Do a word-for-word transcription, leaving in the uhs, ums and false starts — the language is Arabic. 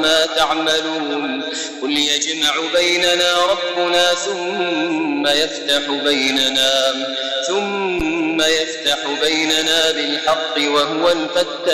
ما تعملون قل يجمع بيننا ربنا ثم يفتح بيننا ثم يفتح بيننا بالحق وهو الفتاح